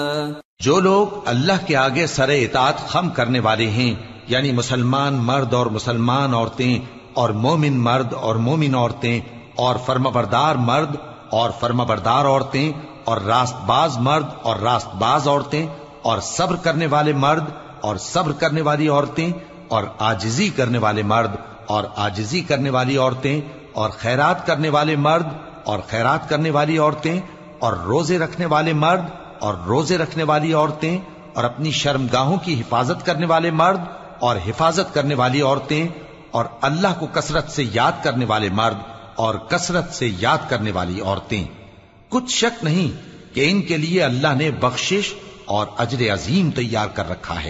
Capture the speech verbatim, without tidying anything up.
जो लोग अल्लाह के आगे सरे इताअत खम करने वाले हैं, यानी मुसलमान मर्द और मुसलमान औरतें और मोमिन मर्द और मोमिन औरतें और फर्माबरदार मर्द और फर्माबरदार औरतें और रास्तबाज मर्द और रास्तबाज औरतें और सब्र करने वाले मर्द और सब्र करने वाली औरतें और आजिजी करने वाले मर्द और आजिजी करने वाली औरतें और खैरात करने वाले मर्द और खैरात करने वाली औरतें और रोजे रखने वाले मर्द और रोजे रखने वाली औरतें और अपनी शर्मगाहों की हिफाजत करने वाले मर्द और हिफाजत करने वाली औरतें और अल्लाह को कसरत से याद करने वाले मर्द और कसरत से याद करने वाली औरतें। कुछ शक नहीं कि इनके लिए अल्लाह ने बख्शिश और अजर अजीम तैयार कर रखा है।